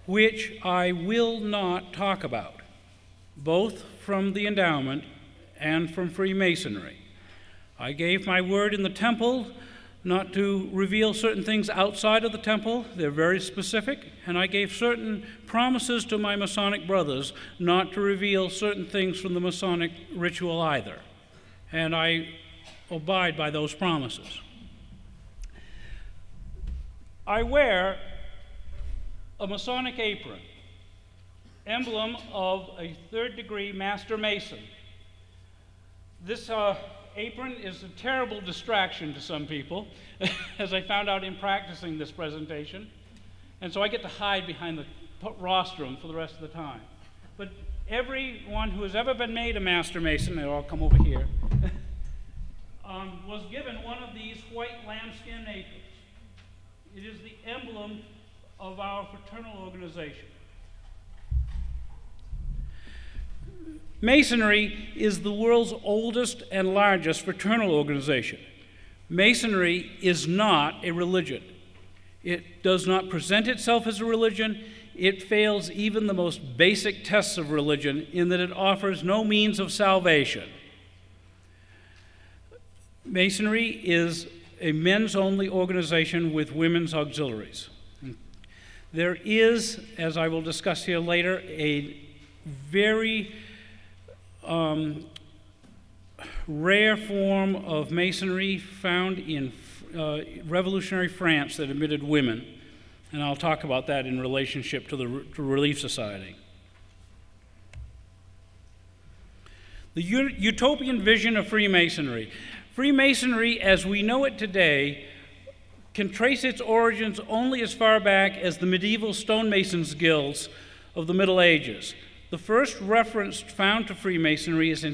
which I will not talk about, both from the endowment and from Freemasonry. I gave my word in the temple not to reveal certain things outside of the temple. They're very specific. And I gave certain promises to my Masonic brothers not to reveal certain things from the Masonic ritual either. And I abide by those promises. I wear a Masonic apron, emblem of a third-degree Master Mason. This apron is a terrible distraction to some people, as I found out in practicing this presentation. And so I get to hide behind the rostrum for the rest of the time. But everyone who has ever been made a Master Mason, they all come over here, was given one of these white lambskin aprons. It is the emblem of our fraternal organization. Masonry is the world's oldest and largest fraternal organization. Masonry is not a religion. It does not present itself as a religion. It fails even the most basic tests of religion in that it offers no means of salvation. Masonry is a men's-only organization with women's auxiliaries. There is, as I will discuss here later, a very rare form of Masonry found in revolutionary France that admitted women, and I'll talk about that in relationship to the Relief Society. The utopian vision of Freemasonry. Freemasonry, as we know it today, can trace its origins only as far back as the medieval stonemasons' guilds of the Middle Ages. The first reference found to Freemasonry is in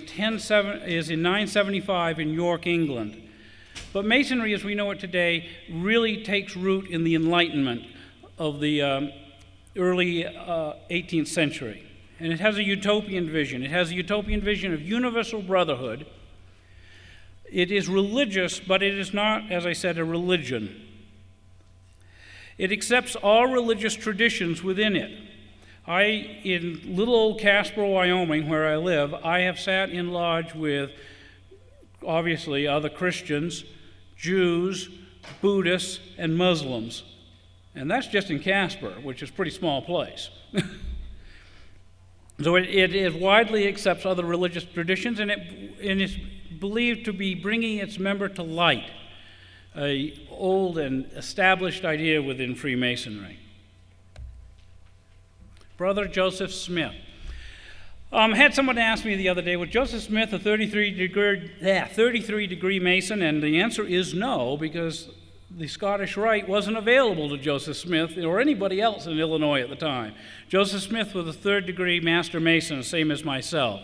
975 in York, England. But Masonry, as we know it today, really takes root in the Enlightenment of the early 18th century. And it has a utopian vision. It has a utopian vision of universal brotherhood. It is religious, but it is not, as I said, a religion. It accepts all religious traditions within it. In little old Casper, Wyoming, where I live, I have sat in lodge with, obviously, other Christians, Jews, Buddhists, and Muslims. And that's just in Casper, which is a pretty small place. So it widely accepts other religious traditions, and it's believed to be bringing its member to light, an old and established idea within Freemasonry. Brother Joseph Smith. Had someone ask me the other day, was Joseph Smith a 33-degree Mason? And the answer is no, because the Scottish Rite wasn't available to Joseph Smith or anybody else in Illinois at the time. Joseph Smith was a third-degree Master Mason, same as myself.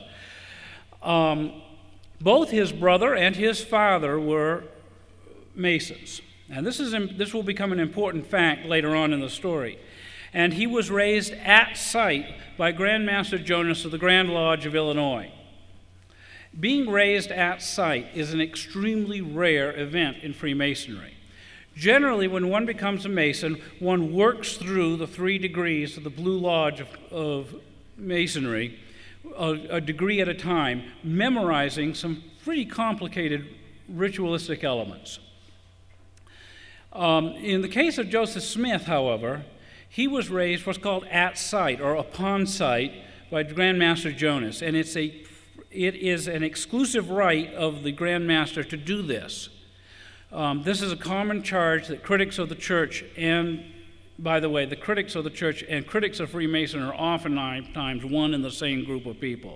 Both his brother and his father were Masons. And this will become an important fact later on in the story. And he was raised at sight by Grand Master Jonas of the Grand Lodge of Illinois. Being raised at sight is an extremely rare event in Freemasonry. Generally, when one becomes a Mason, one works through the 3 degrees of the Blue Lodge of Masonry, a degree at a time, memorizing some pretty complicated ritualistic elements. In the case of Joseph Smith, however, he was raised what's called at sight or upon sight by Grand Master Jonas, and it is an exclusive right of the Grand Master to do this. This is a common charge that critics of the church, and by the way, the critics of the church and critics of Freemasonry are oftentimes one and the same group of people.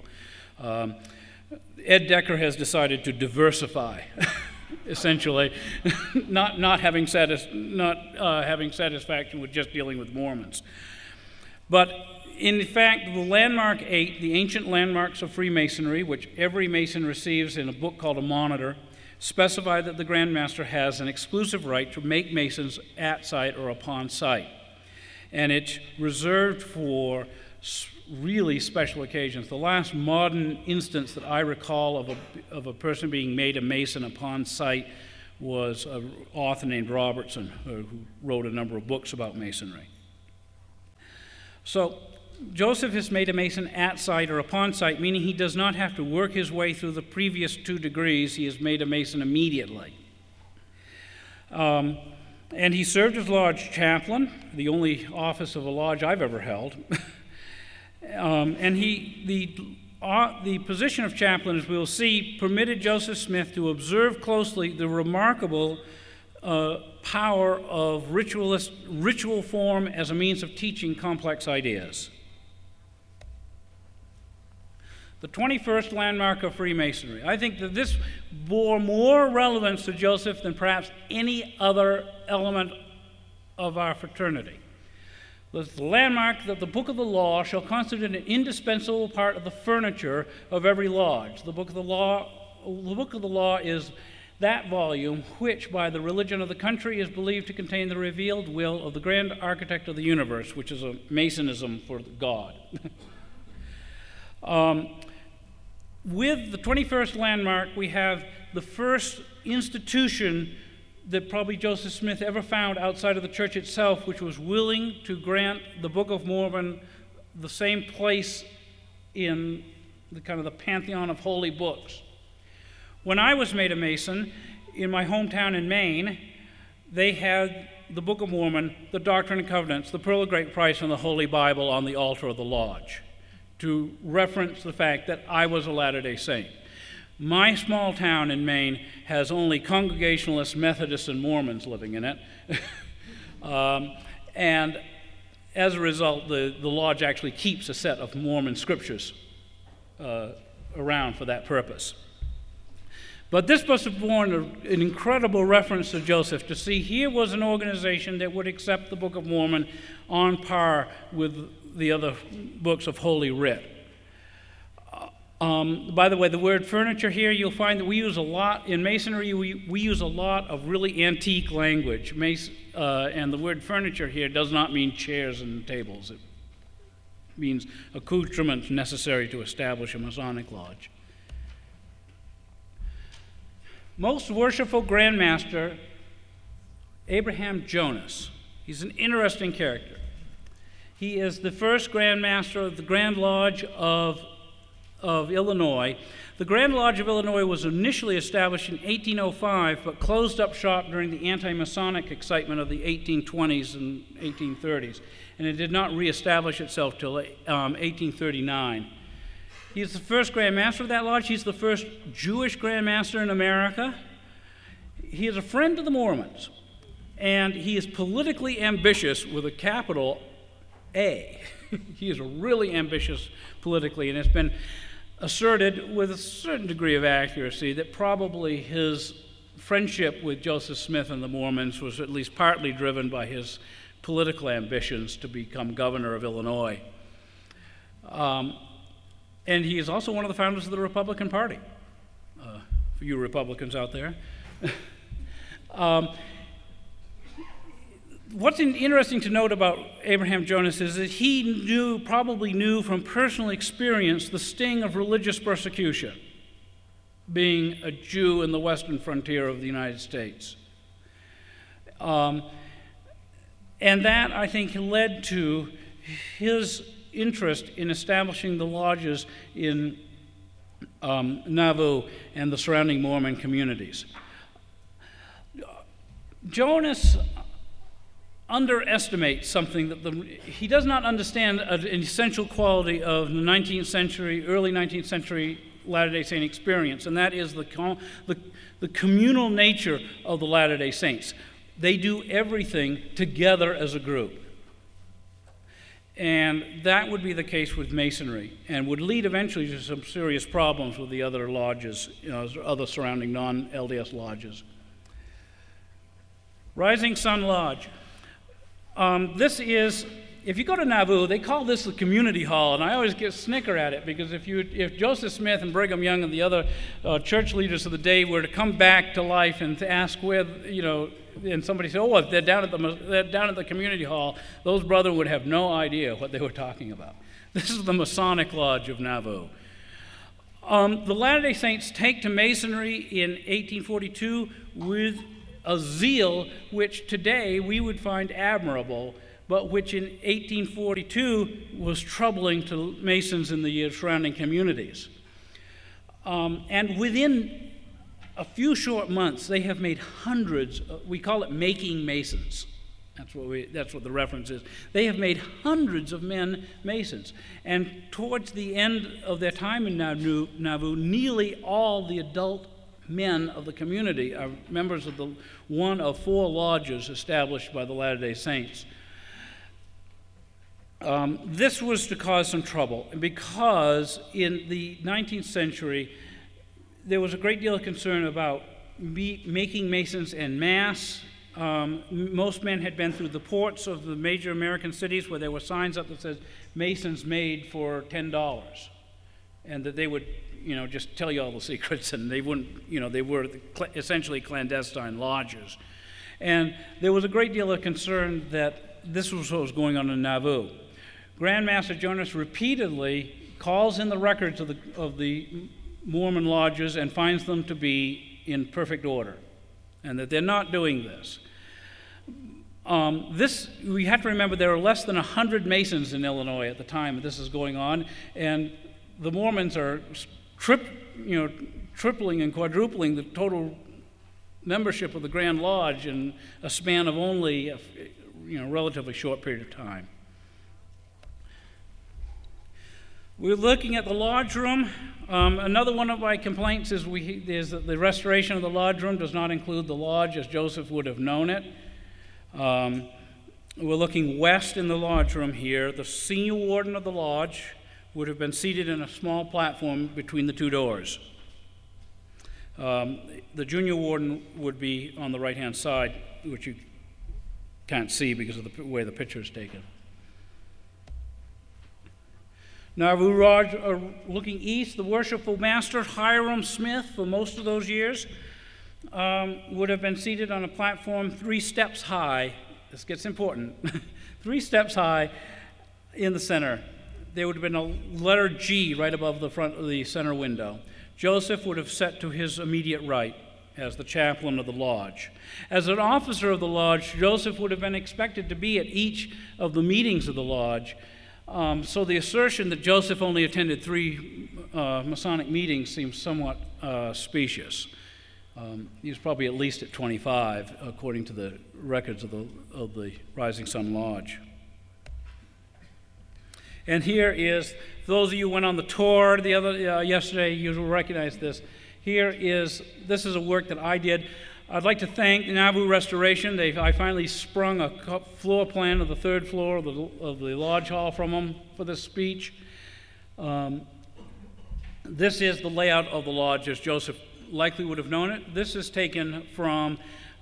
Ed Decker has decided to diversify, essentially, not having satisfaction with just dealing with Mormons. But in fact, the Landmark 8, the ancient landmarks of Freemasonry, which every Mason receives in a book called a Monitor, specify that the Grand Master has an exclusive right to make Masons at sight or upon sight. And it's reserved for really special occasions. The last modern instance that I recall of a person being made a Mason upon sight was an author named Robertson, who wrote a number of books about Masonry. So Joseph is made a Mason at site or upon site, meaning he does not have to work his way through the previous 2 degrees. He is made a Mason immediately. And he served as lodge chaplain, the only office of a lodge I've ever held. And the position of chaplain, as we'll see, permitted Joseph Smith to observe closely the remarkable power of ritual form as a means of teaching complex ideas. The 21st landmark of Freemasonry. I think that this bore more relevance to Joseph than perhaps any other element of our fraternity. It's the landmark that the Book of the Law shall constitute an indispensable part of the furniture of every lodge. The Book of the Law is that volume which, by the religion of the country, is believed to contain the revealed will of the grand architect of the universe, which is a Masonism for God. With the 21st landmark, we have the first institution that probably Joseph Smith ever found outside of the church itself, which was willing to grant the Book of Mormon the same place in the kind of the pantheon of holy books. When I was made a Mason in my hometown in Maine, they had the Book of Mormon, the Doctrine and Covenants, the Pearl of Great Price, and the Holy Bible on the altar of the lodge, to reference the fact that I was a Latter-day Saint. My small town in Maine has only Congregationalists, Methodists, and Mormons living in it. And as a result, the lodge actually keeps a set of Mormon scriptures around for that purpose. But this must have borne an incredible reference to Joseph, to see here was an organization that would accept the Book of Mormon on par with the other books of Holy Writ. By the way, the word furniture here, you'll find that we use a lot, in Masonry, we use a lot of really antique language. And the word furniture here does not mean chairs and tables. It means accoutrements necessary to establish a Masonic lodge. Most worshipful Grand Master, Abraham Jonas. He's an interesting character. He is the first Grand Master of the Grand Lodge of Illinois. The Grand Lodge of Illinois was initially established in 1805, but closed up shop during the anti-Masonic excitement of the 1820s and 1830s, and it did not reestablish itself till 1839. He is the first Grand Master of that lodge. He's the first Jewish Grand Master in America. He is a friend of the Mormons, and he is politically ambitious with a capital A. He is really ambitious politically, and it's been asserted with a certain degree of accuracy that probably his friendship with Joseph Smith and the Mormons was at least partly driven by his political ambitions to become governor of Illinois. And he is also one of the founders of the Republican Party, for you Republicans out there. What's interesting to note about Abraham Jonas is that he probably knew from personal experience the sting of religious persecution, being a Jew in the western frontier of the United States. And that, I think, led to his interest in establishing the lodges in Nauvoo and the surrounding Mormon communities. Jonas underestimates something that he does not understand an essential quality of the 19th century, early 19th century Latter-day Saint experience, and that is the communal nature of the Latter-day Saints. They do everything together as a group. And that would be the case with Masonry, and would lead eventually to some serious problems with the other lodges, other surrounding non-LDS lodges. Rising Sun Lodge. This is, if you go to Nauvoo, they call this the community hall, and I always snicker at it, because if Joseph Smith and Brigham Young and the other church leaders of the day were to come back to life and to ask where, and somebody said, oh, they're down at the community hall, those brothers would have no idea what they were talking about. This is the Masonic Lodge of Nauvoo. The Latter-day Saints take to Masonry in 1842 with a zeal which today we would find admirable, but which in 1842 was troubling to Masons in the surrounding communities. And within a few short months, they have made hundreds, we call it making Masons. That's what the reference is. They have made hundreds of men Masons. And towards the end of their time in Nauvoo, nearly all the adult men of the community are members of one of 4 lodges established by the Latter-day Saints. This was to cause some trouble, because in the 19th century, there was a great deal of concern about making Masons en masse. Most men had been through the ports of the major American cities where there were signs up that said Masons made for $10, and that they would, just tell you all the secrets, and they wouldn't, they were essentially clandestine lodges. And there was a great deal of concern that this was what was going on in Nauvoo. Grand Master Jonas repeatedly calls in the records of the Mormon lodges and finds them to be in perfect order, and that they're not doing this. We have to remember there are less than 100 Masons in Illinois at the time that this is going on, and the Mormons are tripling and quadrupling the total membership of the Grand Lodge in a span of only a relatively short period of time. We're looking at the lodge room. Another one of my complaints is that the restoration of the lodge room does not include the lodge as Joseph would have known it. We're looking west in the lodge room here. The senior warden of the lodge would have been seated in a small platform between the 2 doors. The junior warden would be on the right-hand side, which you can't see because of the way the picture is taken. Nauvoo Lodge, looking east, the worshipful master, Hiram Smith, for most of those years, would have been seated on a platform 3 steps high. This gets important. 3 steps high in the center. There would have been a letter G right above the front of the center window. Joseph would have sat to his immediate right as the chaplain of the lodge. As an officer of the lodge, Joseph would have been expected to be at each of the meetings of the lodge. So the assertion that Joseph only attended 3 Masonic meetings seems somewhat specious. He was probably at least at 25, according to the records of the Rising Sun Lodge. And here is, for those of you who went on the tour yesterday, you will recognize this. This is a work that I did. I'd like to thank Nauvoo Restoration. I finally sprung a floor plan of the 3rd floor of the lodge hall from them for this speech. This is the layout of the lodge as Joseph likely would have known it. This is taken from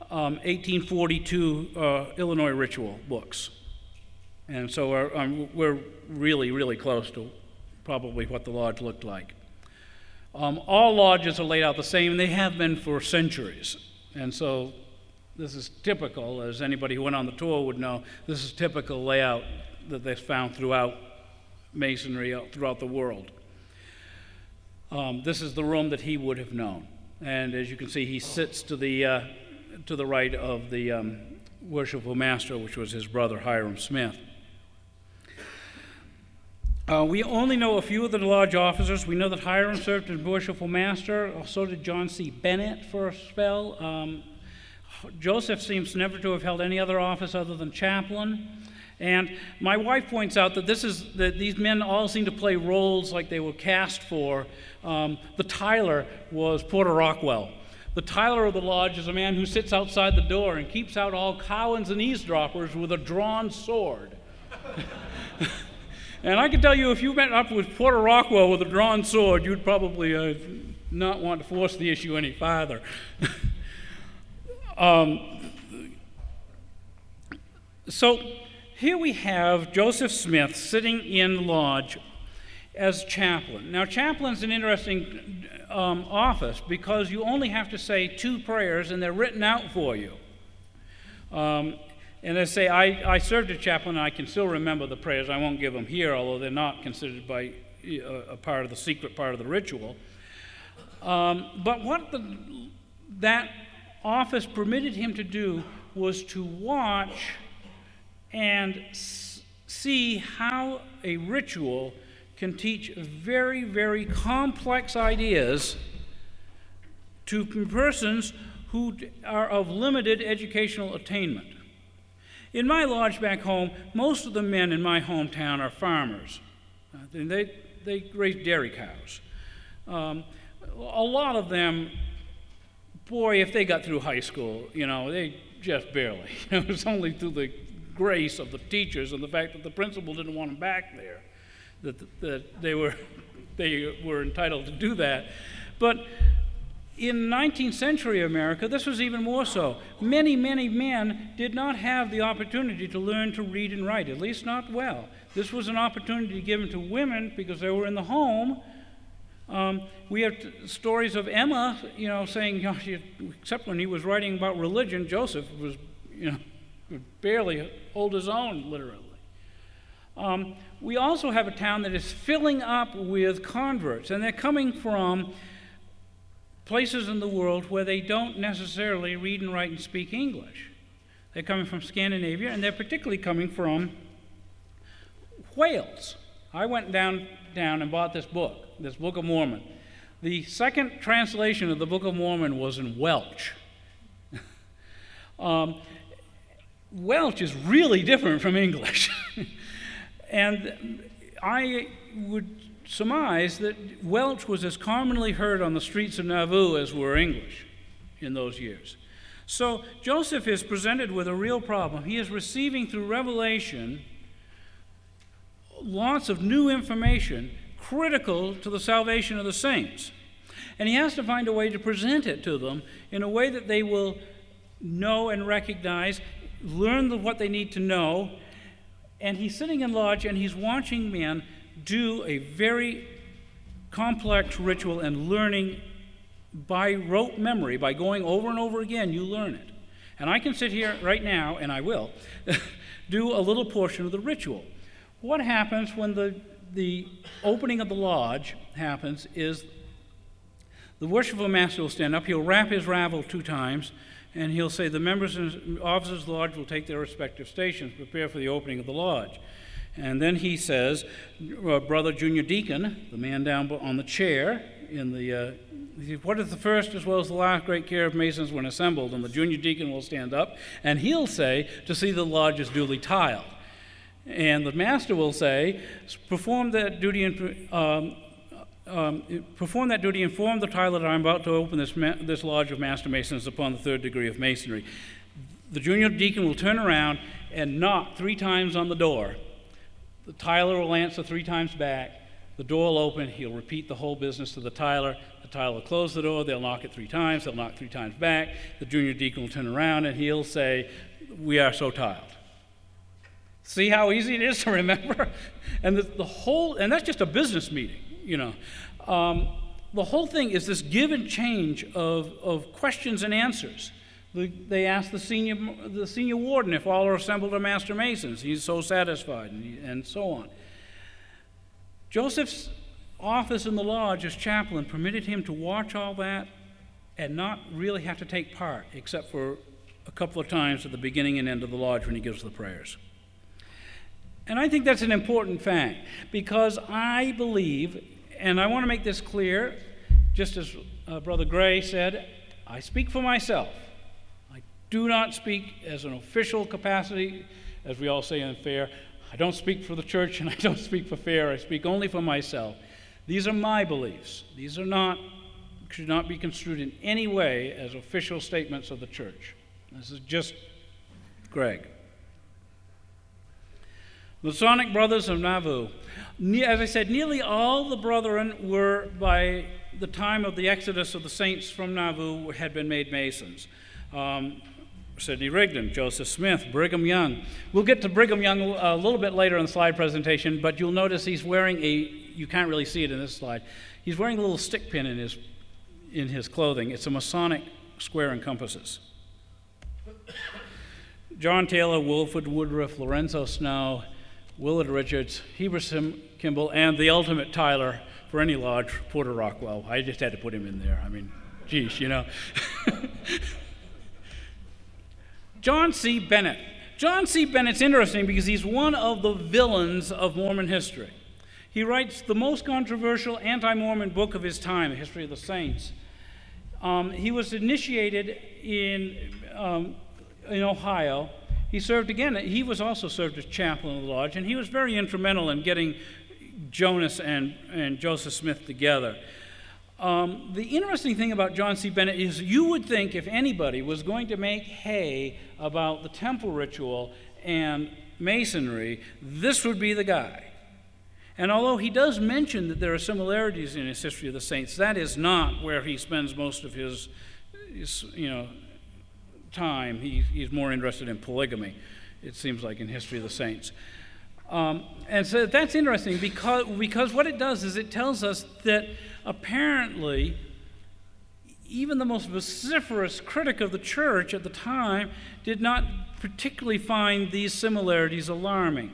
1842 Illinois ritual books. And so we're really, really close to probably what the lodge looked like. All lodges are laid out the same, and they have been for centuries. And so this is typical, as anybody who went on the tour would know, this is typical layout that they found throughout Masonry throughout the world. This is the room that he would have known. And as you can see, he sits to the right of the worshipful master, which was his brother Hiram Smith. We only know a few of the lodge officers. We know that Hiram served as worshipful master. So did John C. Bennett for a spell. Joseph seems never to have held any other office other than chaplain. And my wife points out that these men all seem to play roles like they were cast for. The Tyler was Porter Rockwell. The Tyler of the lodge is a man who sits outside the door and keeps out all cowens and eavesdroppers with a drawn sword. And I can tell you, if you met up with Porter Rockwell with a drawn sword, you'd probably not want to force the issue any farther. So here we have Joseph Smith sitting in the lodge as chaplain. Now, chaplain's an interesting office because you only have to say 2 prayers and they're written out for you. And they say, I served as chaplain and I can still remember the prayers. I won't give them here, although they're not considered by a part of the secret part of the ritual. But what that office permitted him to do was to watch and see how a ritual can teach very, very complex ideas to persons who are of limited educational attainment. In my lodge back home, most of the men in my hometown are farmers. They raise dairy cows. A lot of them, boy, if they got through high school, they just barely. It was only through the grace of the teachers and the fact that the principal didn't want them back there that they were entitled to do that. But in 19th century America, this was even more so. Many, many men did not have the opportunity to learn to read and write, at least not well. This was an opportunity given to women because they were in the home. We have stories of Emma, saying, except when he was writing about religion, Joseph was, barely hold his own, literally. We also have a town that is filling up with converts, and they're coming from places in the world where they don't necessarily read and write and speak English. They're coming from Scandinavia, and they're particularly coming from Wales. I went down and bought this Book of Mormon. The second translation of the Book of Mormon was in Welsh. Welsh is really different from English. And I would surmise that Welsh was as commonly heard on the streets of Nauvoo as were English in those years. So Joseph is presented with a real problem. He is receiving through revelation lots of new information critical to the salvation of the saints. And he has to find a way to present it to them in a way that they will know and recognize, learn what they need to know. And he's sitting in lodge and he's watching men do a very complex ritual and learning by rote memory, by going over and over again, you learn it. And I can sit here right now, and I will, do a little portion of the ritual. What happens when the opening of the lodge happens is the worshipful master will stand up, he'll rap his ravel 2 times, and he'll say, the members and officers of the lodge will take their respective stations, prepare for the opening of the lodge. And then he says, Brother Junior Deacon, the man down on the chair, what is the first as well as the last great care of Masons when assembled? And the Junior Deacon will stand up, and he'll say, to see the lodge is duly tiled. And the master will say, perform that duty and inform the tiler that I'm about to open this lodge of Master Masons upon the 3rd degree of Masonry. The Junior Deacon will turn around and knock 3 times on the door. The tiler will answer 3 times back. The door will open. He'll repeat the whole business to the tiler. The tiler will close the door. They'll knock it 3 times. They'll knock 3 times back. The Junior Deacon will turn around and he'll say, we are so tiled. See how easy it is to remember? And and that's just a business meeting, The whole thing is this give and change of questions and answers. They ask the senior warden if all are assembled are Master Masons. He's so satisfied, and so on. Joseph's office in the lodge as chaplain permitted him to watch all that and not really have to take part, except for a couple of times at the beginning and end of the lodge when he gives the prayers. And I think that's an important fact, because I believe, and I want to make this clear, just as Brother Gray said, I speak for myself. I do not speak as an official capacity, as we all say in FAIR. I don't speak for the church and I don't speak for FAIR. I speak only for myself. These are my beliefs. These should not be construed in any way as official statements of the church. This is just Greg. Masonic Brothers of Nauvoo. As I said, nearly all the brethren were, by the time of the exodus of the saints from Nauvoo, had been made Masons. Sidney Rigdon, Joseph Smith, Brigham Young. We'll get to Brigham Young a little bit later in the slide presentation, but you'll notice he's wearing you can't really see it in this slide, he's wearing a little stick pin in his clothing. It's a Masonic square and compasses. John Taylor, Wilford Woodruff, Lorenzo Snow, Willard Richards, Heber Kimball, and the ultimate Tyler for any lodge, Porter Rockwell. I just had to put him in there. I mean, geez, John C. Bennett. John C. Bennett's interesting because he's one of the villains of Mormon history. He writes the most controversial anti-Mormon book of his time, The History of the Saints. He was initiated in Ohio. He was also served as chaplain of the lodge, and he was very instrumental in getting Jonas and Joseph Smith together. The interesting thing about John C. Bennett is you would think if anybody was going to make hay about the temple ritual and Masonry, this would be the guy. And although he does mention that there are similarities in his History of the Saints, that is not where he spends most of his time. He's more interested in polygamy, it seems like, in History of the Saints. And so that's interesting because what it does is it tells us that apparently even the most vociferous critic of the church at the time did not particularly find these similarities alarming.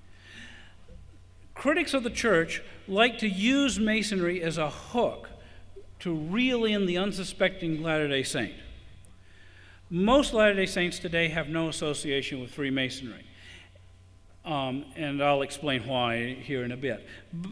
Critics of the church like to use Masonry as a hook to reel in the unsuspecting Latter-day Saint. Most Latter-day Saints today have no association with Freemasonry. And I'll explain why here in a bit.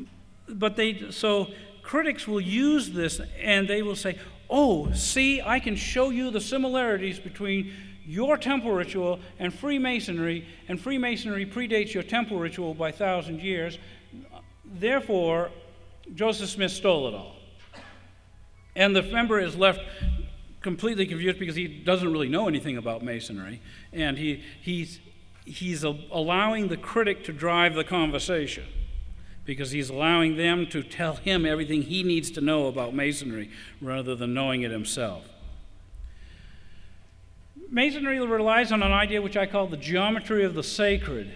So critics will use this and they will say, oh, see, I can show you the similarities between your temple ritual and Freemasonry predates your temple ritual by 1,000 years. Therefore, Joseph Smith stole it all. And the member is left completely confused because he doesn't really know anything about Masonry, and he's allowing the critic to drive the conversation because he's allowing them to tell him everything he needs to know about Masonry rather than knowing it himself. Masonry relies on an idea which I call the geometry of the sacred.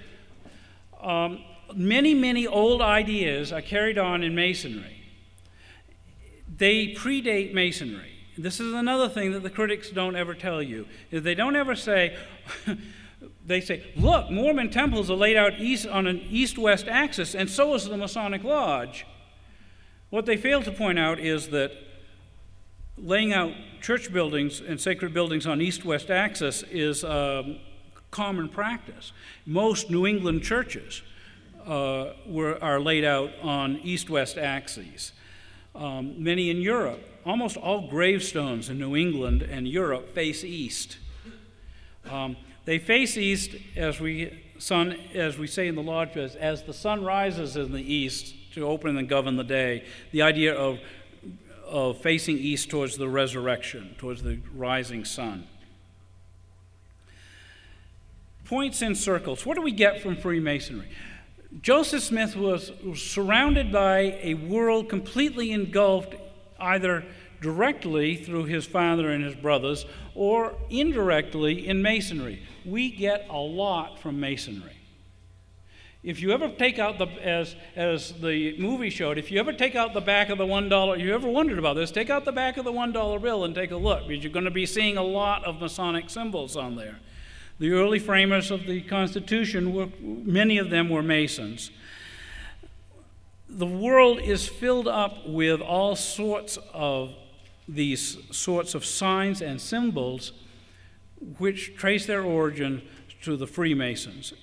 Many old ideas are carried on in Masonry. They predate Masonry. This is another thing that the critics don't ever tell you. Is they don't ever say, they say, look, Mormon temples are laid out on an east-west axis, and so is the Masonic Lodge. What they fail to point out is that laying out church buildings and sacred buildings on east-west axis is common practice. Most New England churches are laid out on east-west axes. Many in Europe, almost all gravestones in New England and Europe face east. They face east, as we say in the lodge, as the sun rises in the east to open and govern the day. The idea of facing east towards the resurrection, towards the rising sun. Points in circles. What do we get from Freemasonry? Joseph Smith was surrounded by a world completely engulfed either directly through his father and his brothers or indirectly in Masonry. We get a lot from Masonry. If you ever take out as the movie showed, if you ever take out the back of the $1, you ever wondered about this, take out the back of the $1 bill and take a look, because you're going to be seeing a lot of Masonic symbols on there. The early framers of the Constitution, many of them were Masons. The world is filled up with all sorts of these sorts of signs and symbols which trace their origin to the Freemasons.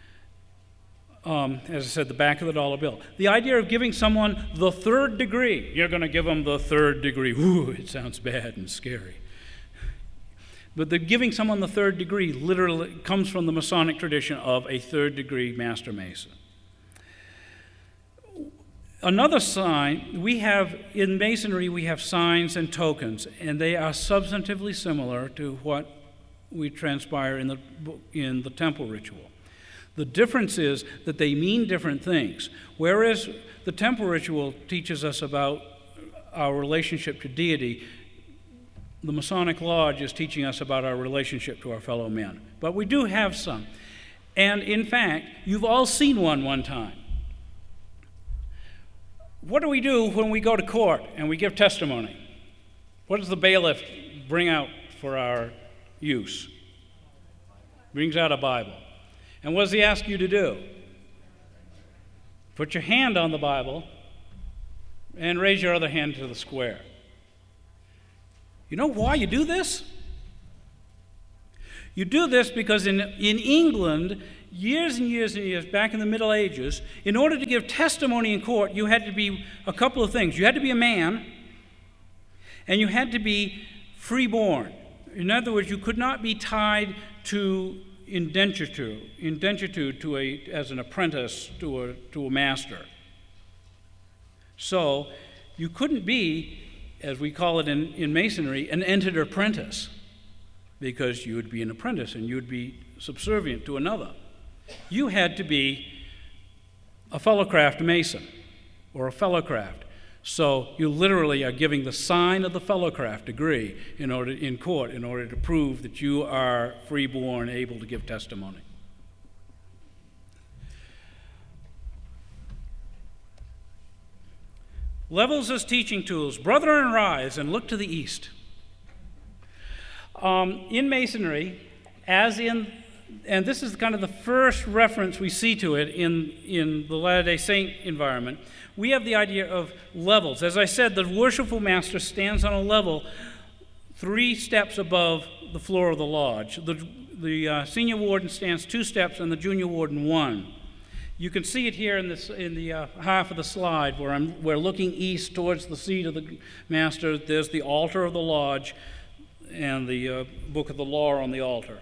As I said, the back of the dollar bill. The idea of giving someone the third degree. You're going to give them the third degree. Ooh, it sounds bad and scary. But the giving someone the third degree literally comes from the Masonic tradition of a third degree Master Mason. Another sign, in Masonry we have signs and tokens, and they are substantively similar to what we transpire in the temple ritual. The difference is that they mean different things. Whereas the temple ritual teaches us about our relationship to deity, the Masonic Lodge is teaching us about our relationship to our fellow men. But we do have some. And in fact, you've all seen one time. What do we do when we go to court and we give testimony? What does the bailiff bring out for our use? Brings out a Bible. And what does he ask you to do? Put your hand on the Bible and raise your other hand to the square. You know why you do this? You do this because in England, years and years and years, back in the Middle Ages, in order to give testimony in court, you had to be a couple of things. You had to be a man, and you had to be freeborn. In other words, you could not be tied to indentured as an apprentice to a master. So you couldn't be, as we call it in Masonry, an entered apprentice, because you would be an apprentice and you would be subservient to another. You had to be a fellowcraft Mason or a fellowcraft. So you literally are giving the sign of the fellowcraft degree in court in order to prove that you are freeborn, able to give testimony. Levels as teaching tools. Brethren, rise and look to the east. In Masonry, and this is kind of the first reference we see to it in the Latter-day Saint environment, we have the idea of levels. As I said, the worshipful master stands on a level 3 steps above the floor of the lodge. The senior warden stands 2 steps and the junior warden 1. You can see it here in the half of the slide where we're looking east towards the seat of the master. There's the altar of the lodge and the book of the law on the altar.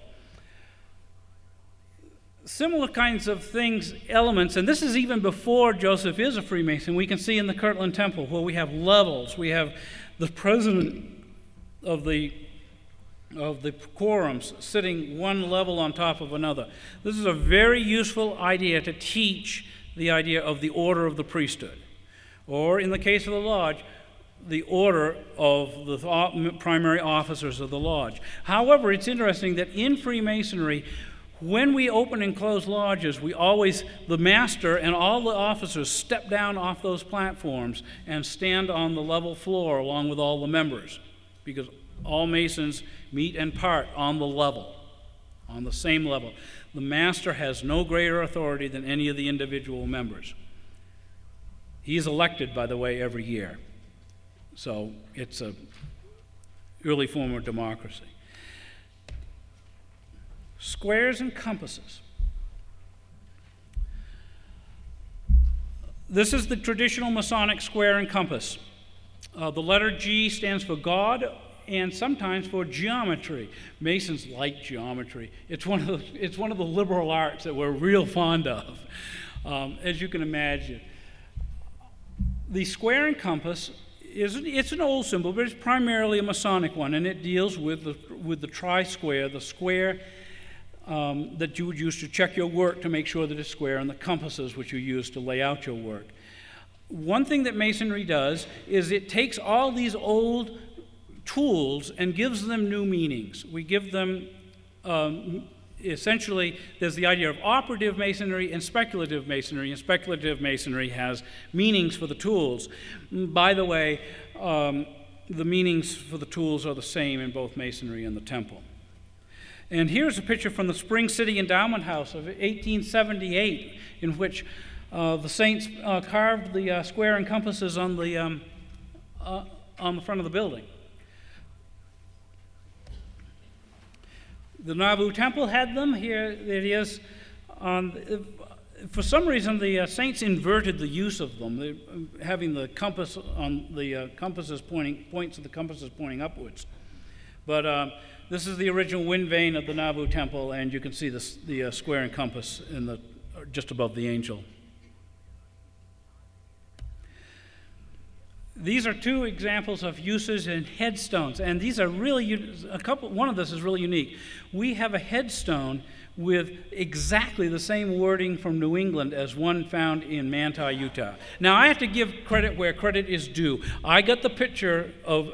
Similar kinds of things, elements, and this is even before Joseph is a Freemason. We can see in the Kirtland Temple where we have levels. We have the president of the quorums sitting one level on top of another. This is a very useful idea to teach the idea of the order of the priesthood, or in the case of the lodge, the order of the primary officers of the lodge. However, it's interesting that in Freemasonry, when we open and close lodges, the master and all the officers step down off those platforms and stand on the level floor along with all the members, because all Masons meet and part on the level, on the same level. The master has no greater authority than any of the individual members. He is elected, by the way, every year. So it's an early form of democracy. Squares and compasses. This is the traditional Masonic square and compass. The letter G stands for God and sometimes for geometry. Masons like geometry. It's one of the liberal arts that we're real fond of, as you can imagine. The square and compass it's an old symbol, but it's primarily a Masonic one, and it deals with the tri-square, the square that you would use to check your work to make sure that it's square, and the compasses which you use to lay out your work. One thing that Masonry does is it takes all these old tools and gives them new meanings. We give them, essentially, there's the idea of operative Masonry and speculative Masonry, and speculative Masonry has meanings for the tools. By the way, the meanings for the tools are the same in both Masonry and the Temple. And here's a picture from the Spring City Endowment House of 1878, in which the saints carved the square and compasses on the front of the building. The Nauvoo Temple had them. Here it is. For some reason, the saints inverted the use of them, having the compass on the compasses points of the compasses pointing upwards. But this is the original wind vane of the Nauvoo Temple, and you can see the square and compass just above the angel. These are 2 examples of uses in headstones, and these are really one of this is really unique. We have a headstone with exactly the same wording from New England as one found in Manti, Utah. Now, I have to give credit where credit is due. I got the picture of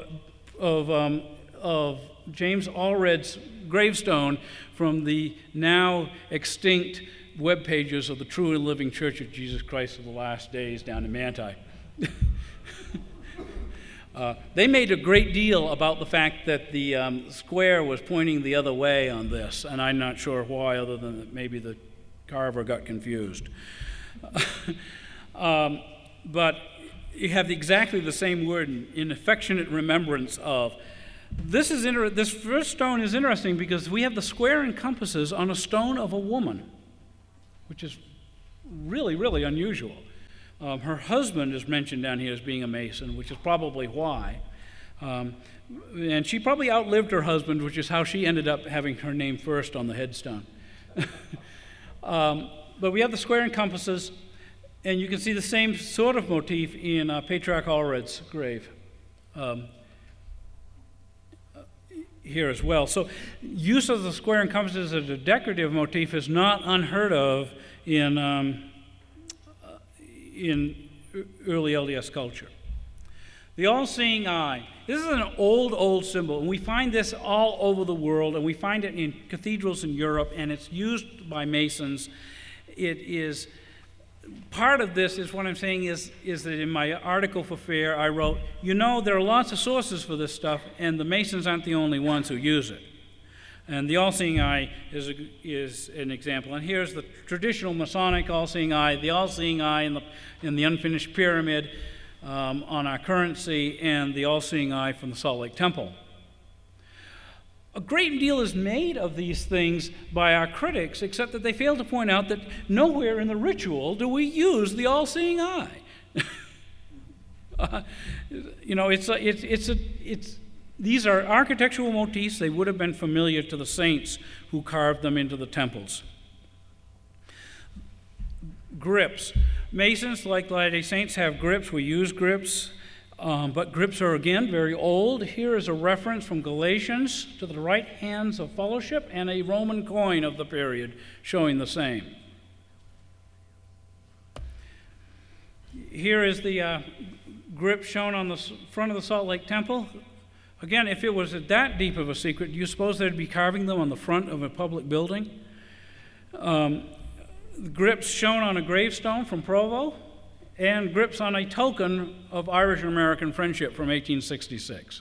James Allred's gravestone from the now extinct web pages of the True and Living Church of Jesus Christ of the Last Days down in Manti. They made a great deal about the fact that the square was pointing the other way on this, and I'm not sure why, other than that maybe the carver got confused. But you have exactly the same word in affectionate remembrance of. This first stone is interesting because we have the square and compasses on a stone of a woman, which is really, really unusual. Her husband is mentioned down here as being a Mason, which is probably why. And she probably outlived her husband, which is how she ended up having her name first on the headstone. But we have the square and compasses, and you can see the same sort of motif in Patriarch Allred's grave here as well. So use of the square and compasses as a decorative motif is not unheard of in early LDS culture. The all-seeing eye. This is an old symbol, and we find this all over the world, and we find it in cathedrals in Europe, and it's used by Masons. It is part of this is what I'm saying is that in my article for FAIR, I wrote, there are lots of sources for this stuff, and the Masons aren't the only ones who use it. And the all-seeing eye is an example. And here's the traditional Masonic all-seeing eye, the all-seeing eye in the unfinished pyramid on our currency, and the all-seeing eye from the Salt Lake Temple. A great deal is made of these things by our critics, except that they fail to point out that nowhere in the ritual do we use the all-seeing eye. These are architectural motifs. They would have been familiar to the saints who carved them into the temples. Grips. Masons, like Latter-day Saints, have grips. We use grips. But grips are, again, very old. Here is a reference from Galatians to the right hands of fellowship and a Roman coin of the period showing the same. Here is the grip shown on the front of the Salt Lake Temple. Again, if it was that deep of a secret, do you suppose they'd be carving them on the front of a public building? Grips shown on a gravestone from Provo, and grips on a token of Irish and American friendship from 1866.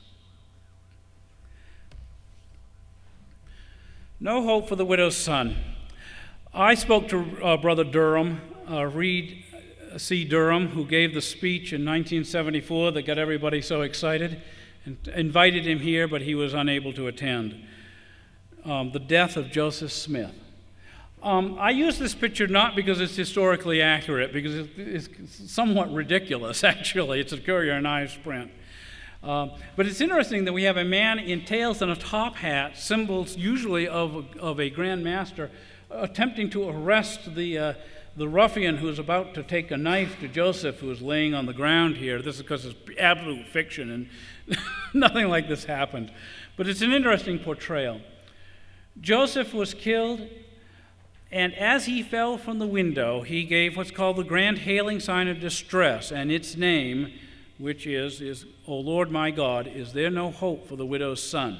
No hope for the widow's son. I spoke to Brother Durham, Reed C. Durham, who gave the speech in 1974 that got everybody so excited, and invited him here, but he was unable to attend. The death of Joseph Smith. I use this picture not because it's historically accurate, because it's somewhat ridiculous, actually. It's a Currier and Ives print. But it's interesting that we have a man in tails and a top hat, symbols usually of a Grand Master, attempting to arrest the ruffian who is about to take a knife to Joseph, who is laying on the ground here. This is because it's absolute fiction, and nothing like this happened. But it's an interesting portrayal. Joseph was killed, and as he fell from the window, he gave what's called the grand hailing sign of distress, and its name, which is, O Lord my God, is there no hope for the widow's son?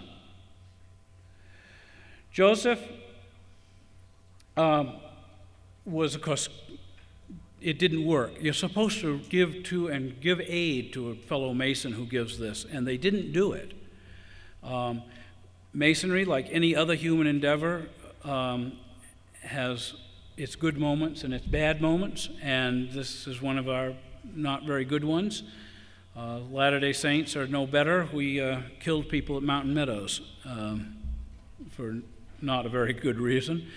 Joseph was, of course, it didn't work. You're supposed to give to and give aid to a fellow Mason who gives this, and they didn't do it. Masonry, like any other human endeavor, has its good moments and its bad moments, and this is one of our not very good ones. Latter-day Saints are no better. We killed people at Mountain Meadows for not a very good reason.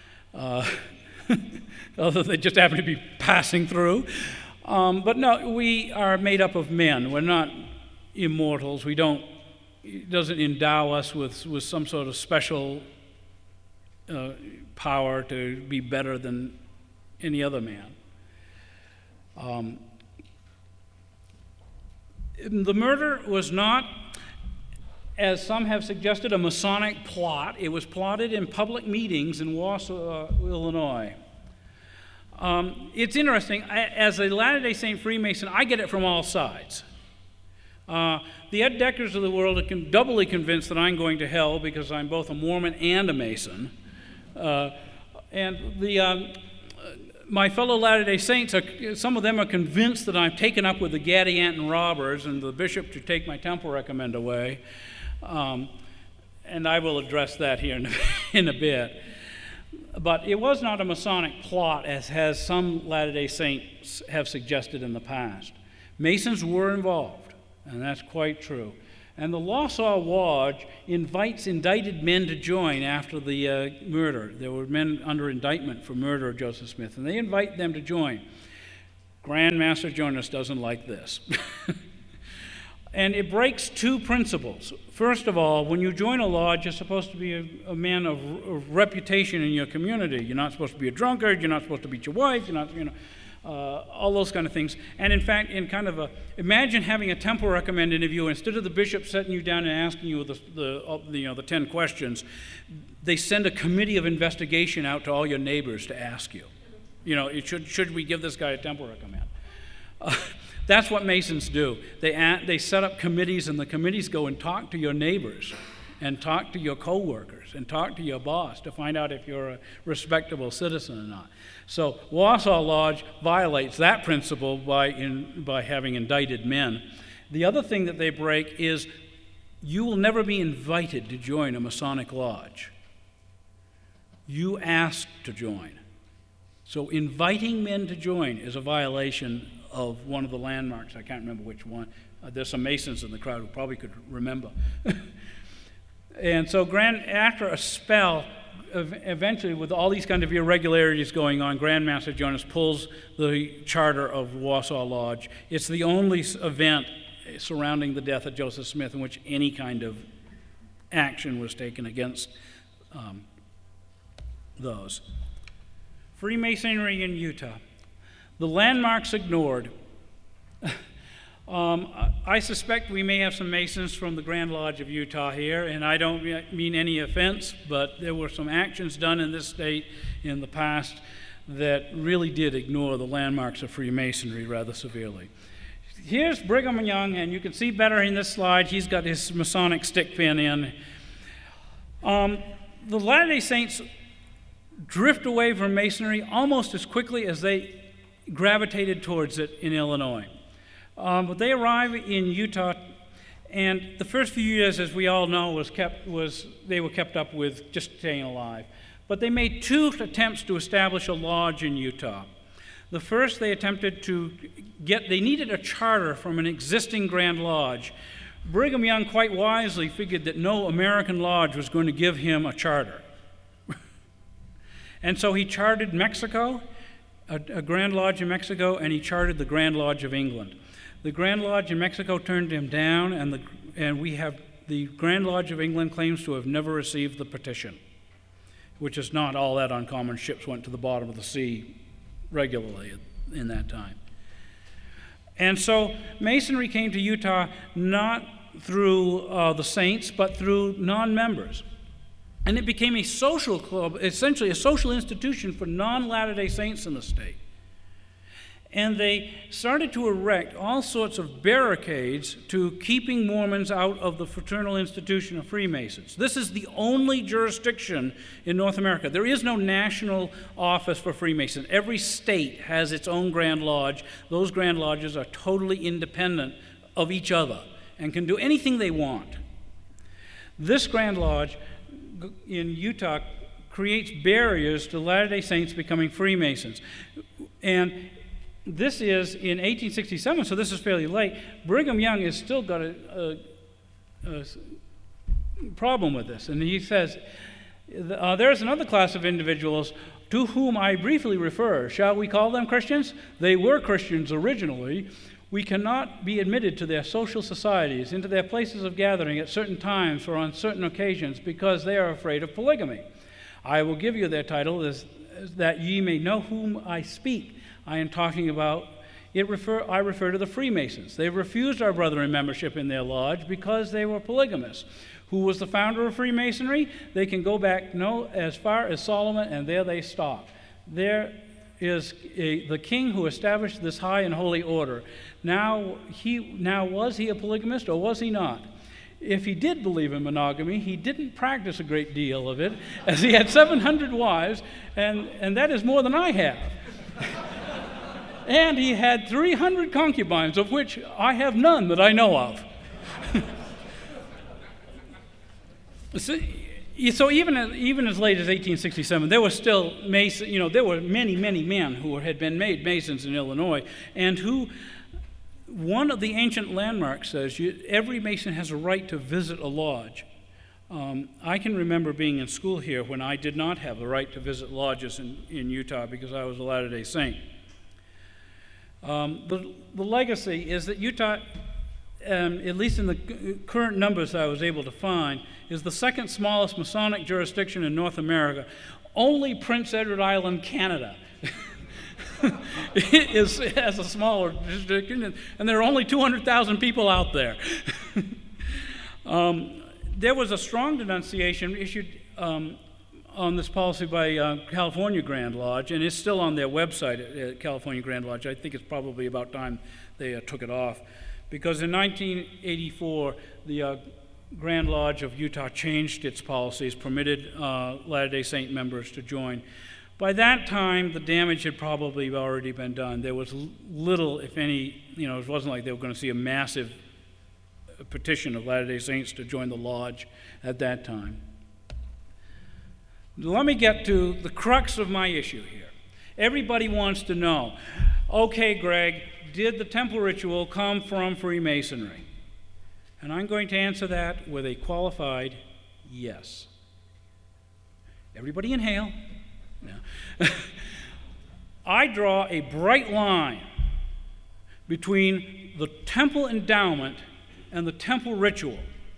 Although they just happen to be passing through. But no, we are made up of men. We're not immortals. It doesn't endow us with some sort of special power to be better than any other man. The murder was not, as some have suggested, a Masonic plot. It was plotted in public meetings in Wausau, Illinois. It's interesting. As a Latter-day Saint Freemason, I get it from all sides. The Ed Deckers of the world are doubly convinced that I'm going to hell because I'm both a Mormon and a Mason. My fellow Latter-day Saints, some of them are convinced that I'm taken up with the Gadianton robbers and the bishop to take my temple recommend away. And I will address that here in a bit. But it was not a Masonic plot, as has some Latter-day Saints have suggested in the past. Masons were involved, and that's quite true. And the Wausau Lodge invites indicted men to join after the murder. There were men under indictment for murder of Joseph Smith, and they invite them to join. Grand Master Jonas doesn't like this. And it breaks two principles. First of all, when you join a lodge, you're supposed to be a man of reputation in your community. You're not supposed to be a drunkard. You're not supposed to beat your wife. You're not, all those kind of things. And in fact, imagine having a temple recommend interview. Instead of the bishop setting you down and asking you the 10 questions, they send a committee of investigation out to all your neighbors to ask you. Should we give this guy a temple recommend? That's what Masons do. They set up committees, and the committees go and talk to your neighbors and talk to your co-workers and talk to your boss to find out if you're a respectable citizen or not. So Wausau Lodge violates that principle by having indicted men. The other thing that they break is you will never be invited to join a Masonic lodge. You ask to join. So inviting men to join is a violation of one of the landmarks. I can't remember which one. There's some Masons in the crowd who probably could remember. And so after a spell, eventually with all these kind of irregularities going on, Grand Master Jonas pulls the charter of Wausau Lodge. It's the only event surrounding the death of Joseph Smith in which any kind of action was taken against those. Freemasonry in Utah. The landmarks ignored. I suspect we may have some Masons from the Grand Lodge of Utah here, and I don't mean any offense, but there were some actions done in this state in the past that really did ignore the landmarks of Freemasonry rather severely. Here's Brigham Young, and you can see better in this slide. He's got his Masonic stick pin in. The Latter-day Saints drift away from Masonry almost as quickly as they gravitated towards it in Illinois. But they arrive in Utah, and the first few years, as we all know, they were kept up with just staying alive. But they made two attempts to establish a lodge in Utah. The first, they needed a charter from an existing Grand Lodge. Brigham Young quite wisely figured that no American lodge was going to give him a charter. And so he chartered Mexico, a Grand Lodge in Mexico, and he chartered the Grand Lodge of England. The Grand Lodge in Mexico turned him down, and the Grand Lodge of England claims to have never received the petition, which is not all that uncommon. Ships went to the bottom of the sea regularly in that time. And so Masonry came to Utah not through the saints, but through non-members. And it became a social club, essentially a social institution for non-Latter-day Saints in the state. And they started to erect all sorts of barricades to keeping Mormons out of the fraternal institution of Freemasons. This is the only jurisdiction in North America. There is no national office for Freemasons. Every state has its own Grand Lodge. Those Grand Lodges are totally independent of each other and can do anything they want. This Grand Lodge in Utah creates barriers to Latter-day Saints becoming Freemasons. And this is in 1867, so this is fairly late. Brigham Young has still got a problem with this. And he says, there is another class of individuals to whom I briefly refer. Shall we call them Christians? They were Christians originally. We cannot be admitted to their social societies, into their places of gathering at certain times or on certain occasions, because they are afraid of polygamy. I will give you their title, that ye may know whom I speak. I am talking about, I refer to the Freemasons. They refused our brethren membership in their lodge because they were polygamists. Who was the founder of Freemasonry? They can go back as far as Solomon, and there they stop. There is the king who established this high and holy order. Now was he a polygamist or was he not? If he did believe in monogamy, he didn't practice a great deal of it, as he had 700 wives, and that is more than I have. And he had 300 concubines, of which I have none that I know of. So even as late as 1867, there was still there were many, many men who had been made Masons in Illinois, and who one of the ancient landmarks says every Mason has a right to visit a lodge. I can remember being in school here when I did not have the right to visit lodges in Utah because I was a Latter-day Saint. The legacy is that Utah, at least in the current numbers I was able to find, is the second smallest Masonic jurisdiction in North America. Only Prince Edward Island, Canada, has a smaller jurisdiction, and there are only 200,000 people out there. There was a strong denunciation issued on this policy by California Grand Lodge, and it's still on their website at California Grand Lodge. I think it's probably about time they took it off, because in 1984, the Grand Lodge of Utah changed its policies, permitted Latter-day Saint members to join. By that time, the damage had probably already been done. There was little, if any, it wasn't like they were going to see a massive petition of Latter-day Saints to join the lodge at that time. Let me get to the crux of my issue here. Everybody wants to know, okay, Greg, did the temple ritual come from Freemasonry? And I'm going to answer that with a qualified yes. Everybody inhale. No. I draw a bright line between the temple endowment and the temple ritual.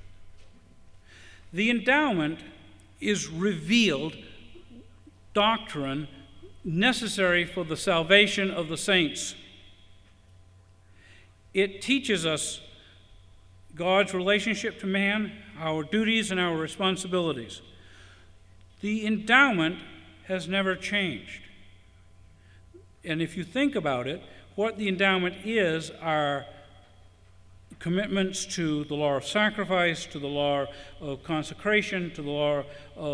The endowment is revealed doctrine necessary for the salvation of the saints. It teaches us God's relationship to man, our duties, and our responsibilities. The endowment has never changed. And if you think about it, what the endowment is are commitments to the law of sacrifice, to the law of consecration, to the law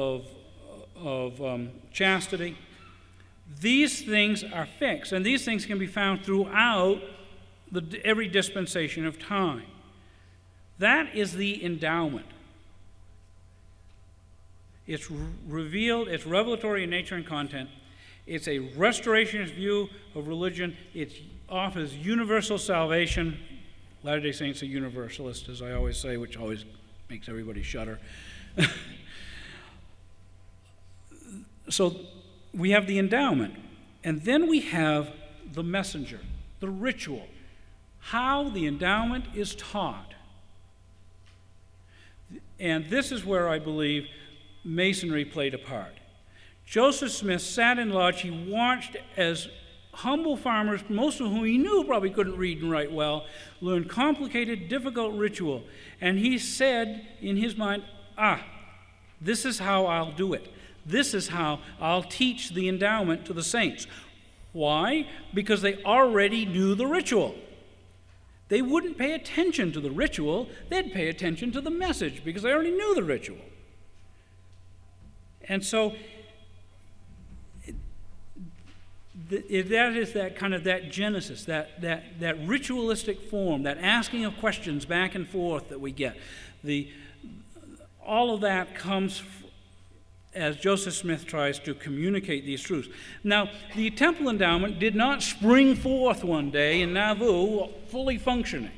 of chastity. These things are fixed, and these things can be found throughout every dispensation of time. That is the endowment. It's revealed, it's revelatory in nature and content. It's a restorationist view of religion. It offers universal salvation. Latter-day Saints are universalists, as I always say, which always makes everybody shudder. So we have the endowment, and then we have the messenger, the ritual, how the endowment is taught. And this is where I believe Masonry played a part. Joseph Smith sat in lodge. He watched as humble farmers, most of whom he knew probably couldn't read and write well, learn complicated, difficult ritual. And he said in his mind, this is how I'll do it. This is how I'll teach the endowment to the saints. Why? Because they already knew the ritual. They wouldn't pay attention to the ritual, they'd pay attention to the message because they already knew the ritual. And so that is that kind of that genesis, that ritualistic form, that asking of questions back and forth that we get. All of that comes as Joseph Smith tries to communicate these truths. Now, the temple endowment did not spring forth one day in Nauvoo fully functioning.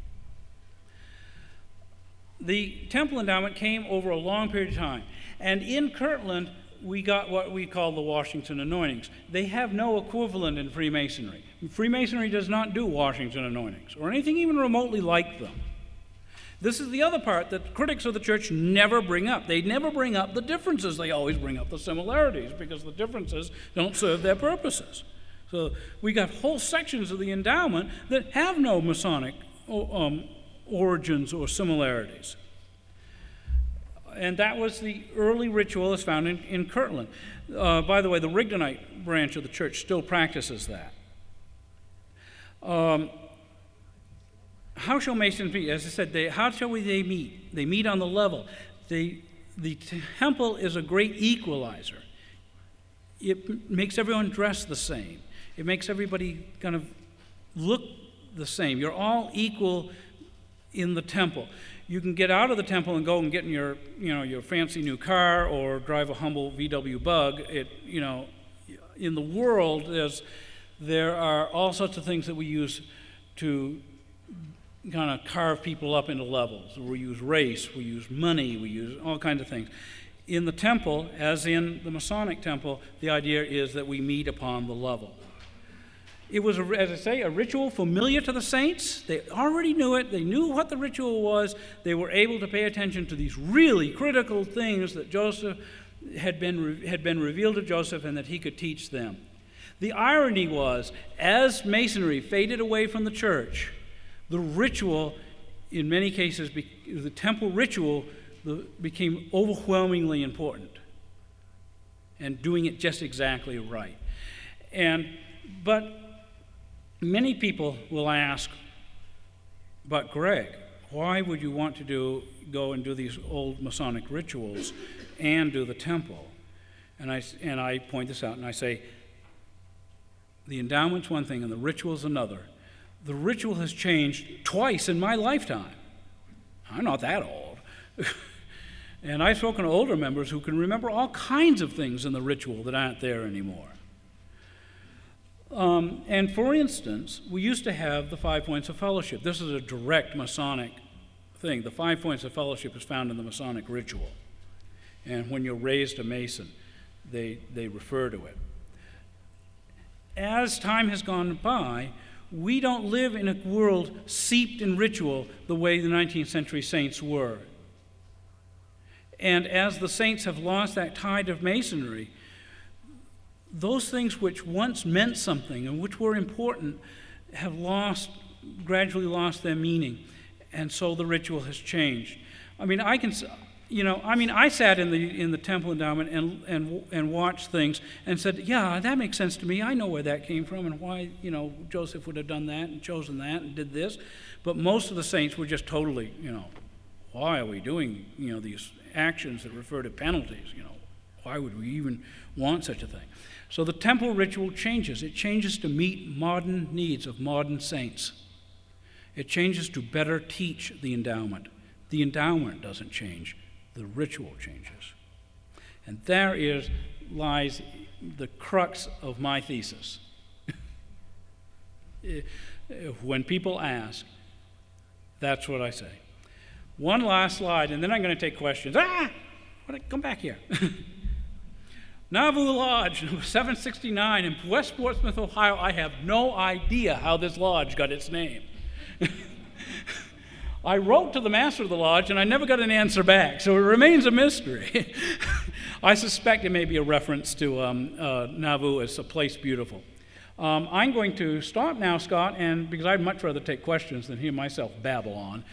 The temple endowment came over a long period of time. And in Kirtland, we got what we call the Washington anointings. They have no equivalent in Freemasonry. Freemasonry does not do Washington anointings or anything even remotely like them. This is the other part that critics of the church never bring up. They never bring up the differences. They always bring up the similarities because the differences don't serve their purposes. So we got whole sections of the endowment that have no Masonic origins or similarities. And that was the early ritual as found in Kirtland. By the way, the Rigdonite branch of the church still practices that. How shall Masons meet? As I said, how shall they meet? They meet on the level. The temple is a great equalizer. It makes everyone dress the same. It makes everybody kind of look the same. You're all equal in the temple. You can get out of the temple and go and get in your fancy new car or drive a humble VW Bug. In the world, there are all sorts of things that we use to kind of carve people up into levels. We use race, we use money, we use all kinds of things. In the temple, as in the Masonic temple, the idea is that we meet upon the level. It was, as I say, a ritual familiar to the saints. They already knew it. They knew what the ritual was. They were able to pay attention to these really critical things that Joseph had been revealed to Joseph and that he could teach them. The irony was, as Masonry faded away from the church, the ritual, in many cases, the temple ritual became overwhelmingly important, and doing it just exactly right. But many people will ask, but Greg, why would you want to go and do these old Masonic rituals and do the temple? And I point this out and I say, the endowment's one thing and the ritual's another. The ritual has changed twice in my lifetime. I'm not that old. And I've spoken to older members who can remember all kinds of things in the ritual that aren't there anymore. And for instance, we used to have the 5 points of fellowship. This is a direct Masonic thing. The 5 points of fellowship is found in the Masonic ritual. And when you're raised a Mason, they refer to it. As time has gone by, we don't live in a world seeped in ritual the way the 19th century saints were. And as the saints have lost that tide of Masonry, those things which once meant something and which were important have gradually lost their meaning. And so the ritual has changed. I sat in the temple endowment and watched things and said, yeah, that makes sense to me. I know where that came from and why, Joseph would have done that and chosen that and did this. But most of the saints were just totally, why are we doing, these actions that refer to penalties? Why would we even want such a thing? So the temple ritual changes. It changes to meet modern needs of modern saints. It changes to better teach the endowment. The endowment doesn't change. The ritual changes. And there lies the crux of my thesis. When people ask, that's what I say. One last slide, and then I'm going to take questions. Come back here. Nauvoo Lodge, number 769 in West Portsmouth, Ohio. I have no idea how this lodge got its name. I wrote to the master of the lodge, and I never got an answer back, so it remains a mystery. I suspect it may be a reference to Nauvoo as a place beautiful. I'm going to stop now, Scott, and because I'd much rather take questions than hear myself babble on.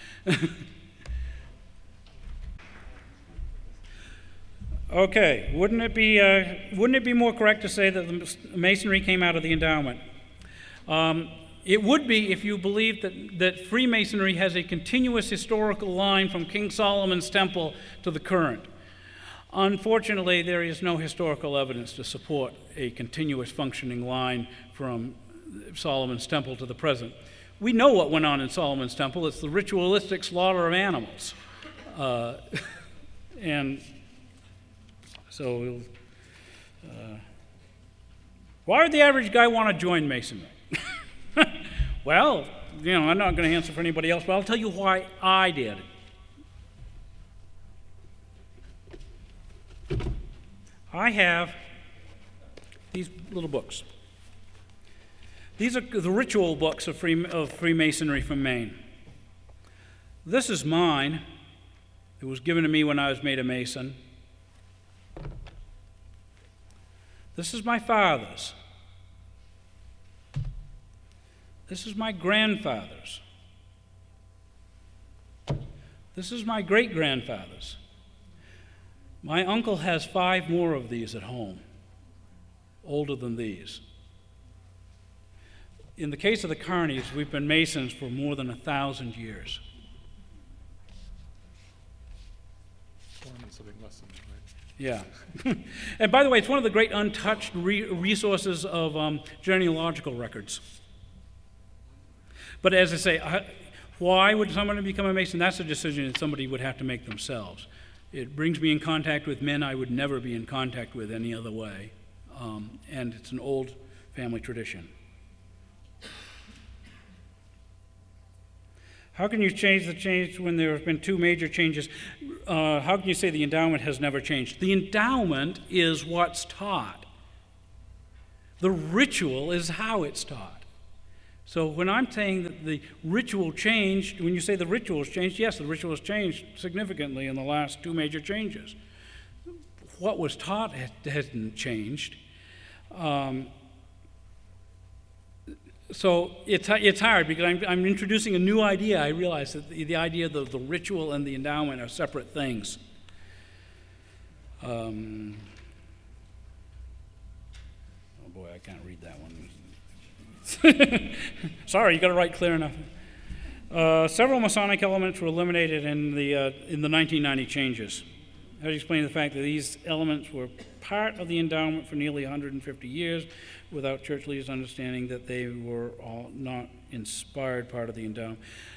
Okay, wouldn't it be more correct to say that the Masonry came out of the endowment? It would be if you believed that Freemasonry has a continuous historical line from King Solomon's temple to the current. Unfortunately, there is no historical evidence to support a continuous functioning line from Solomon's temple to the present. We know what went on in Solomon's temple. It's the ritualistic slaughter of animals. And so, why would the average guy want to join Masonry? Well, I'm not going to answer for anybody else, but I'll tell you why I did. I have these little books. These are the ritual books of Freemasonry from Maine. This is mine. It was given to me when I was made a Mason. This is my father's. This is my grandfather's. This is my great-grandfather's. My uncle has 5 more of these at home, older than these. In the case of the Carneys, we've been Masons for more than 1,000 years. Something less than that, right? Yeah. And by the way, it's one of the great untouched resources of genealogical records. But as I say, why would somebody become a Mason? That's a decision that somebody would have to make themselves. It brings me in contact with men I would never be in contact with any other way. And it's an old family tradition. How can you change the change when there have been two major changes? How can you say the endowment has never changed? The endowment is what's taught. The ritual is how it's taught. So when I'm saying that the ritual changed, when you say the ritual has changed, yes, the ritual has changed significantly in the last two major changes. What was taught hasn't changed. So it's hard because I'm introducing a new idea. I realize that the idea of the ritual and the endowment are separate things. Oh boy, I can't read that one. Sorry, you got to write clear enough. Several Masonic elements were eliminated in the 1990 changes. How do you explain the fact that these elements were part of the endowment for nearly 150 years without church leaders understanding that they were all not inspired part of the endowment?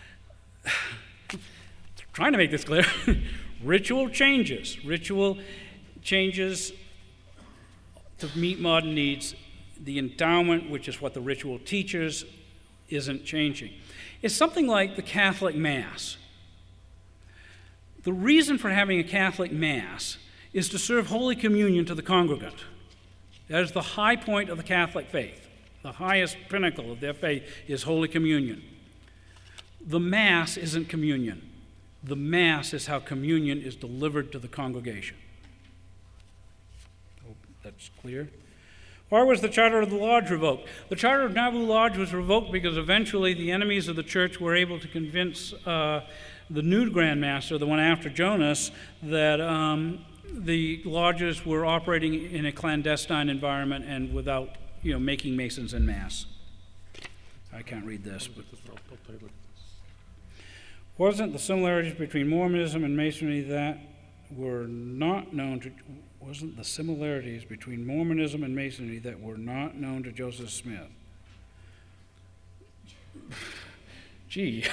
Trying to make this clear. Ritual changes to meet modern needs. The endowment, which is what the ritual teaches, isn't changing. It's something like the Catholic Mass. The reason for having a Catholic Mass is to serve Holy Communion to the congregant. That is the high point of the Catholic faith. The highest pinnacle of their faith is Holy Communion. The Mass isn't communion. The Mass is how communion is delivered to the congregation. Hope that's clear. Why was the Charter of the Lodge revoked? The Charter of Nauvoo Lodge was revoked because eventually the enemies of the church were able to convince the new Grand Master, the one after Jonas, that the lodges were operating in a clandestine environment and without, making Masons en masse. I can't read this. But wasn't the similarities between Mormonism and Masonry that were not known to Joseph Smith? Gee.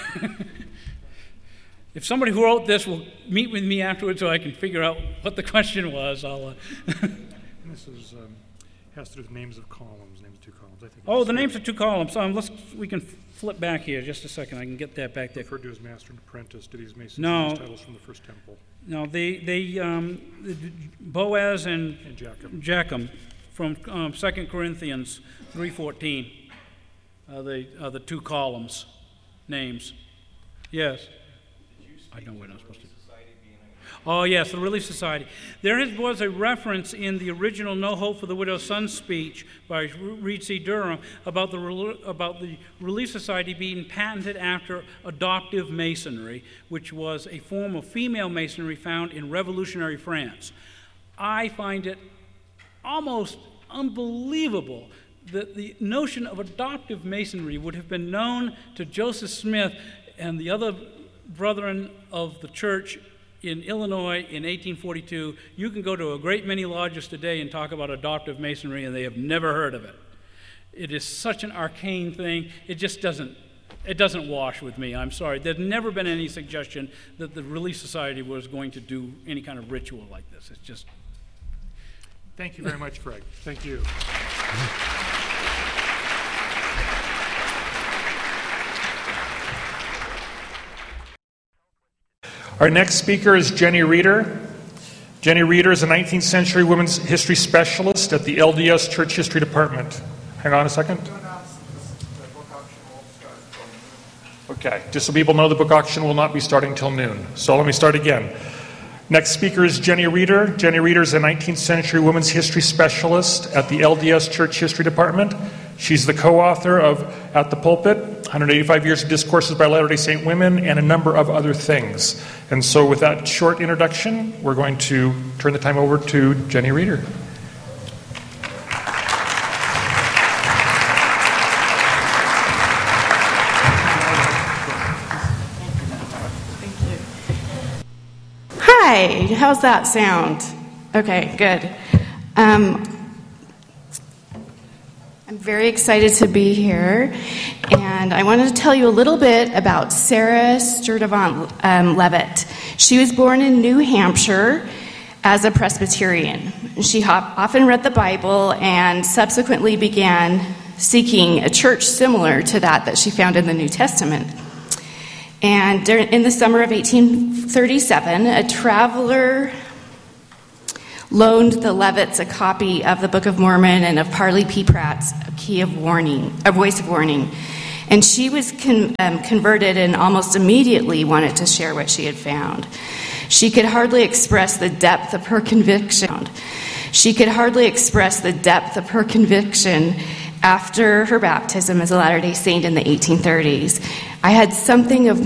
If somebody who wrote this will meet with me afterwards so I can figure out what the question was, I'll... This has to do with names of columns, names of two columns. I think. Oh, the names of two columns. We can flip back here just a second. I can get that back there. Referred to as master and apprentice. Do these Masons use titles from the First Temple? No, Boaz and Jachem from 2 Corinthians 3:14 are the two columns names. Yes. I know what I'm supposed to do. Oh, yes, the Relief Society. There was a reference in the original No Hope for the Widow's Son speech by Reed C. Durham about the Relief Society being patented after adoptive masonry, which was a form of female masonry found in revolutionary France. I find it almost unbelievable that the notion of adoptive masonry would have been known to Joseph Smith and the other brethren of the church in Illinois in 1842. You can go to a great many lodges today and talk about adoptive masonry, and they have never heard of it. It is such an arcane thing. It just doesn't wash with me. I'm sorry. There's never been any suggestion that the Relief Society was going to do any kind of ritual like this. It's just... Thank you very much, Craig. Thank you. Our next speaker is Jenny Reeder. Jenny Reeder is a 19th century women's history specialist at the LDS Church History Department. Hang on a second. Okay, just so people know, the book auction will not be starting till noon. So let me start again. Next speaker is Jenny Reeder. Jenny Reeder is a 19th century women's history specialist at the LDS Church History Department. She's the co-author of At the Pulpit, 185 Years of Discourses by Latter-day Saint Women, and a number of other things. And so with that short introduction, we're going to turn the time over to Jenny Reeder. Thank you. Hi, how's that sound? Okay, good. I'm very excited to be here, and I wanted to tell you a little bit about Sarah Sturtevant Leavitt. She was born in New Hampshire as a Presbyterian. She often read the Bible and subsequently began seeking a church similar to that she found in the New Testament. And in the summer of 1837, a traveler loaned the Levitts a copy of the Book of Mormon and of Parley P. Pratt's A Voice of Warning. And she was converted and almost immediately wanted to share what she had found. She could hardly express the depth of her conviction. After her baptism as a Latter-day Saint in the 1830s. I had something of